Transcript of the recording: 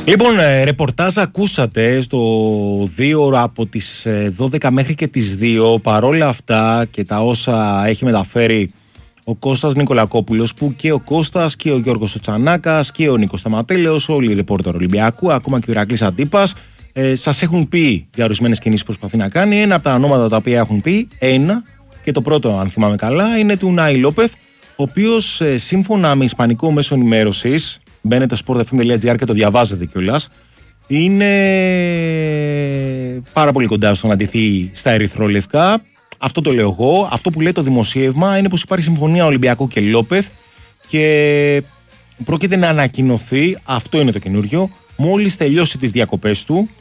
Λοιπόν, ρεπορτάζ ακούσατε στο 2ωρο από τις 12 μέχρι και τις 2. Παρόλα αυτά και τα όσα έχει μεταφέρει ο Κώστας Νικολακόπουλος, που και ο Κώστας και ο Γιώργος Τσανάκας και ο Νίκος Σταματέλεος, όλοι οι ρεπόρτερ Ολυμπιακού, ακόμα και ο Ηρακλής Αντίπας, σας έχουν πει για ορισμένες κινήσεις που προσπαθεί να κάνει. Ένα από τα ονόματα τα οποία έχουν πει, και το πρώτο, αν θυμάμαι καλά, είναι του Νάι Λόπεθ, ο οποίος σύμφωνα με ισπανικό μέσο ενημέρωσης, μπαίνετε στο sportfm.gr και το διαβάζετε κιόλας, είναι πάρα πολύ κοντά στο να ντυθεί στα ερυθρόλευκα. Αυτό το λέω εγώ. Αυτό που λέει το δημοσίευμα είναι πως υπάρχει συμφωνία Ολυμπιακού και Λόπεθ και πρόκειται να ανακοινωθεί, αυτό είναι το καινούριο, μόλις τελειώσει τις διακοπές του,